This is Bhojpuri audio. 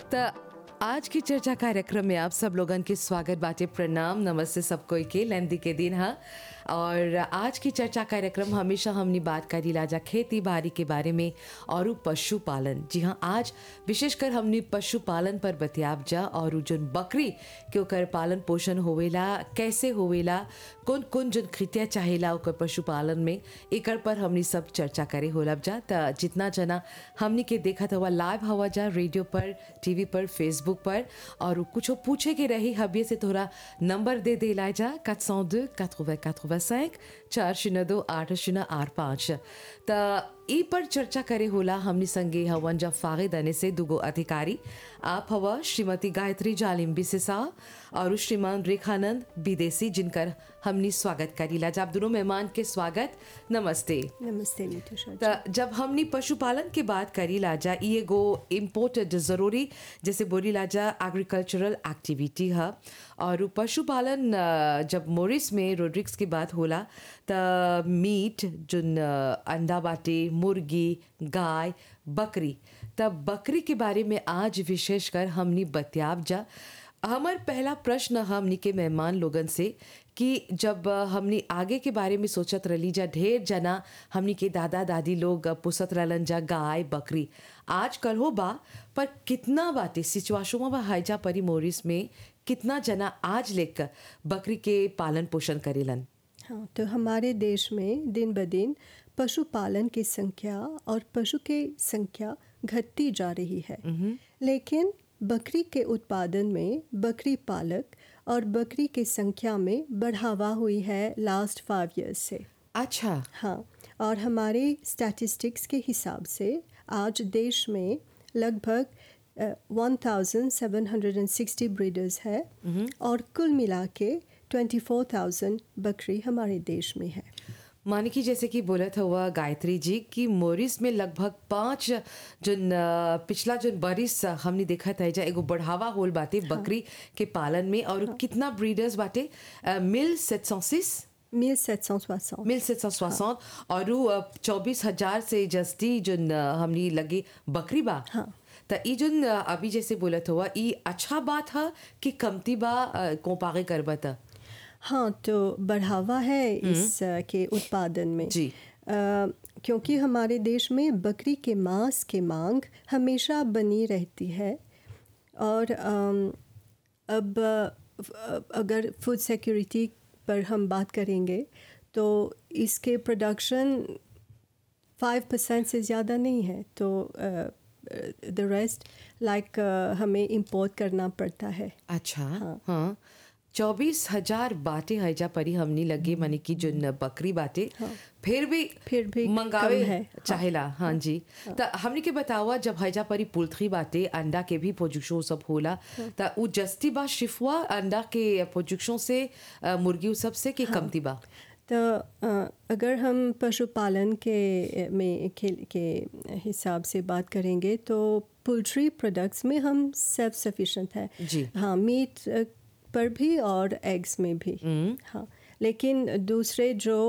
त आज की चर्चा कार्यक्रम में आप सब लोगन के स्वागत बाटे। प्रणाम नमस्ते सब कोई के लेंदी के दिन हा। और आज की चर्चा कार्यक्रम हमेशा हमने बात करी लाजा खेती बाड़ी के बारे में और पशुपालन। जी हाँ, आज विशेषकर हमने पशुपालन पर बतियाब जा और जो बकरी के ओकर पालन पोषण होवेला कैसे होवेला, कौन कौन जो कृत्या चाहेला ओकर पशुपालन में, एकर पर हमने सब चर्चा करे होलब जा। त जितना जना हमने के देखत हवा लाइव हवा जा रेडियो पर, टीवी पर, फेसबुक पर, और कुछ पूछे के रही हबिये से थोड़ा नंबर दे देला जा 402 80 85 402 8085। त ई पर चर्चा करे होला हमनी संगे हवन जब फागे दने से दुगो अधिकारी। आप हवा श्रीमती गायत्री जालिम बिसेसा और श्रीमान रेखानंद विदेशी, जिनकर हमनी स्वागत करीला। जब दोनों मेहमान के स्वागत, नमस्ते। नमस्ते मीठू। त जब हमनी पशुपालन की बात करी लाजा, ये एगो इम्पोर्टेंट जरूरी जैसे बोली लाजा एग्रीकल्चरल एक्टिविटी है। और पशुपालन जब मोरिस में रोड्रिक्स की बात होला त मीट जोन अंडा बाटे, मुर्गी, गाय, बकरी, तब बकरी के बारे में आज विशेषकर हमनी बतियाब जा। हमार पहला प्रश्न हमनी के मेहमान लोगन से कि जब हमनी आगे के बारे में सोचत रही जा, ढेर जना हमनी के दादा दादी लोग पोसत रहलन जा गाय बकरी, आजकल हो बा पर कितना बाटे सिचुएशन बा हाइजा परी मोरिस में कितना जना आज लेकर बकरी के पालन पोषण करेलन। हाँ, तो हमारे देश में दिन ब दिन पशुपालन की संख्या और पशु की संख्या घटती जा रही है। लेकिन बकरी के उत्पादन में बकरी पालक और बकरी की संख्या में बढ़ावा हुई है लास्ट 5 years से। अच्छा। हाँ, और हमारे स्टैटिस्टिक्स के हिसाब से आज देश में लगभग 1760 ब्रीडर्स है और कुल मिला के 24,000 बकरी हमारे देश में है। माने कि जैसे कि बोलत हुआ गायत्री जी कि मोरिस में लगभग 5 जोन पिछला जोन बरिस हमने देखा था जा एगो बढ़ावा होल बाटे बकरी के पालन में। और कितना ब्रीडर्स बाटे? 1760 और 24,000 से जस्ती जोन हमने लगे बकरी बा। हाँ। त ई जोन अभी जैसे बोलत हुआ ई अच्छा बात है कि कमती बा कोपागे करबा त? हाँ, तो बढ़ावा है इस के उत्पादन में जी। क्योंकि हमारे देश में बकरी के मांस की मांग हमेशा बनी रहती है। और अब अगर फूड सिक्योरिटी पर हम बात करेंगे तो इसके प्रोडक्शन 5% से ज़्यादा नहीं है, तो द रेस्ट हमें इंपोर्ट करना पड़ता है। अच्छा। हाँ, 24,000 बाटे हैजा परी हमनी लगे माने कि जो बकरी बाटे। हाँ। फिर भी मंगावे है चाहेला। हाँ जी। त हमनी के बतावा जब हैजा परी पोल्ट्री बाटे, अंडा के भी प्रोडक्शन सब होला, त उ जस्ती बा शिफवा अंडा के प्रोडक्शन से मुर्गी सब से के कमती बा? तो अगर हम पशुपालन के हिसाब से बात करेंगे तो पोल्ट्री प्रोडक्ट्स में हम सेल्फ सफिशिएंट है। जी। हाँ, मीट पर भी और एग्स में भी। हाँ, लेकिन दूसरे जो